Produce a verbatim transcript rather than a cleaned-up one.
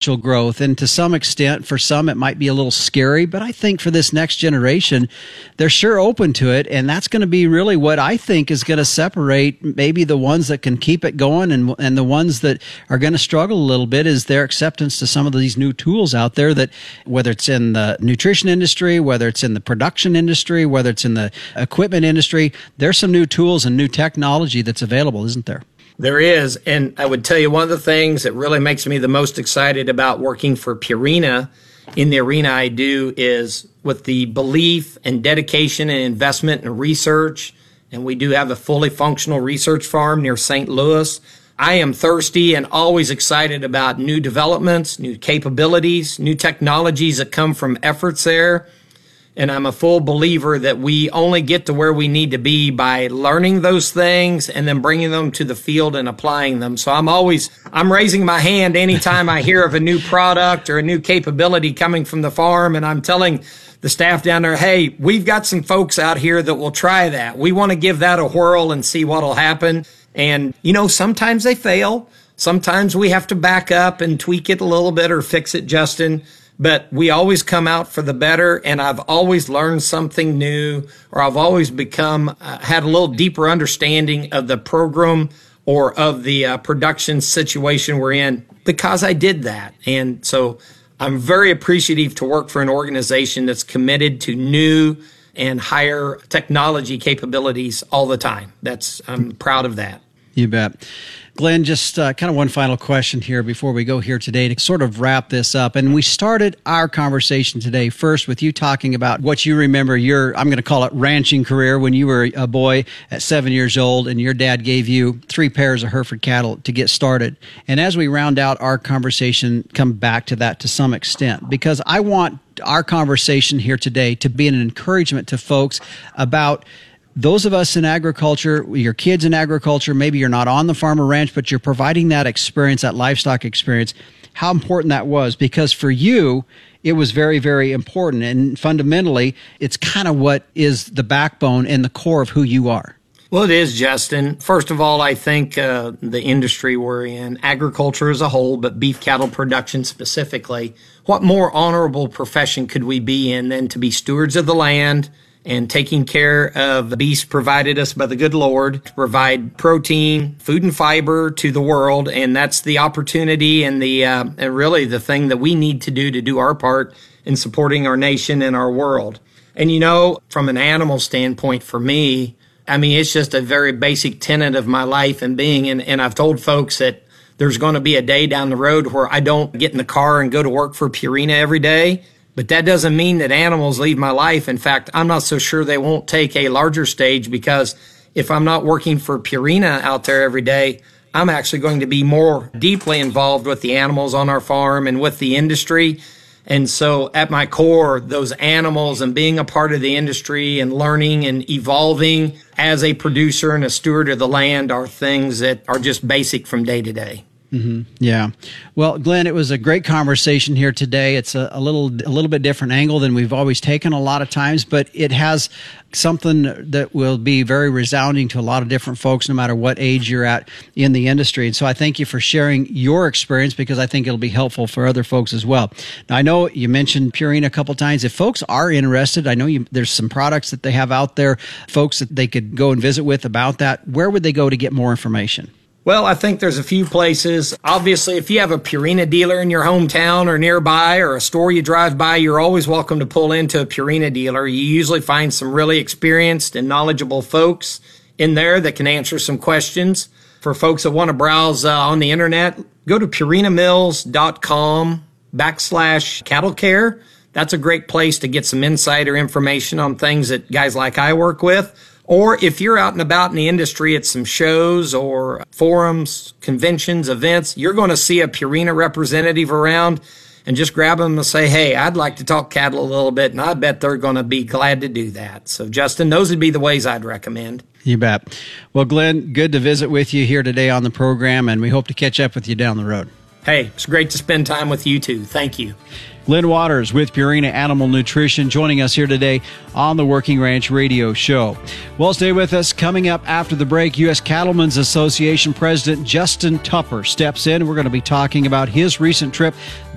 exponential growth. And to some extent, for some, it might be a little scary. But I think for this next generation, they're sure open to it. And that's going to be really what I think is going to separate maybe the ones that can keep it going and, and the ones that are going to struggle a little bit is their acceptance to some of these new tools out there that, whether it's in the nutrition industry, whether it's in the production industry, whether it's in the equipment industry, there's some new tools and new technology that's available, isn't there? There is. And I would tell you one of the things that really makes me the most excited about working for Purina in the arena I do is with the belief and dedication and investment in research. And we do have a fully functional research farm near Saint Louis. I am thirsty and always excited about new developments, new capabilities, new technologies that come from efforts there. And I'm a full believer that we only get to where we need to be by learning those things and then bringing them to the field and applying them. So I'm always, I'm raising my hand anytime I hear of a new product or a new capability coming from the farm. And I'm telling the staff down there, hey, we've got some folks out here that will try that. We want to give that a whirl and see what'll happen. And, you know, sometimes they fail. Sometimes we have to back up and tweak it a little bit or fix it, Justin. But we always come out for the better, and I've always learned something new, or I've always become, uh, had a little deeper understanding of the program or of the uh, production situation we're in because I did that. And so I'm very appreciative to work for an organization that's committed to new and higher technology capabilities all the time. That's, I'm proud of that. You bet. Glenn, just uh, kind of one final question here before we go here today to sort of wrap this up. And we started our conversation today first with you talking about what you remember your, I'm going to call it ranching career when you were a boy at seven years old and your dad gave you three pairs of Hereford cattle to get started. And as we round out our conversation, come back to that to some extent, because I want our conversation here today to be an encouragement to folks about those of us in agriculture, your kids in agriculture, maybe you're not on the farm or ranch, but you're providing that experience, that livestock experience, how important that was. Because for you, it was very, very important. And fundamentally, it's kind of what is the backbone and the core of who you are. Well, it is, Justin. First of all, I think uh, the industry we're in, agriculture as a whole, but beef cattle production specifically, what more honorable profession could we be in than to be stewards of the land and taking care of the beasts provided us by the good Lord to provide protein, food, and fiber to the world. And that's the opportunity and the uh, and really the thing that we need to do to do our part in supporting our nation and our world. And, you know, from an animal standpoint for me, I mean, it's just a very basic tenet of my life and being. And, and I've told folks that there's going to be a day down the road where I don't get in the car and go to work for Purina every day. But that doesn't mean that animals leave my life. In fact, I'm not so sure they won't take a larger stage because if I'm not working for Purina out there every day, I'm actually going to be more deeply involved with the animals on our farm and with the industry. And so at my core, those animals and being a part of the industry and learning and evolving as a producer and a steward of the land are things that are just basic from day to day. Mm-hmm. Yeah. Well, Glenn, it was a great conversation here today. It's a, a little a little bit different angle than we've always taken a lot of times, but it has something that will be very resounding to a lot of different folks, no matter what age you're at in the industry. And so I thank you for sharing your experience because I think it'll be helpful for other folks as well. Now, I know you mentioned Purina a couple times. If folks are interested, I know you, there's some products that they have out there, folks that they could go and visit with about that. Where would they go to get more information? Well, I think there's a few places. Obviously, if you have a Purina dealer in your hometown or nearby or a store you drive by, you're always welcome to pull into a Purina dealer. You usually find some really experienced and knowledgeable folks in there that can answer some questions. For folks that want to browse uh, on the internet, go to purinamills.com backslash cattle care. That's a great place to get some insider information on things that guys like I work with. Or if you're out and about in the industry at some shows or forums, conventions, events, you're going to see a Purina representative around and just grab them and say, hey, I'd like to talk cattle a little bit, and I bet they're going to be glad to do that. So, Justin, those would be the ways I'd recommend. You bet. Well, Glenn, good to visit with you here today on the program, and we hope to catch up with you down the road. Hey, it's great to spend time with you, too. Thank you. Glenn Waters with Purina Animal Nutrition joining us here today on the Working Ranch Radio Show. Well, stay with us. Coming up after the break, U S Cattlemen's Association President Justin Tupper steps in. We're going to be talking about his recent trip